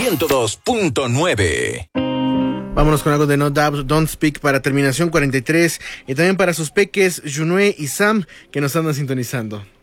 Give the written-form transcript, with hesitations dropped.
102.9. Vámonos con algo de No Doubt, Don't Speak para terminación 43 y también para sus peques, Junue y Sam, que nos andan sintonizando.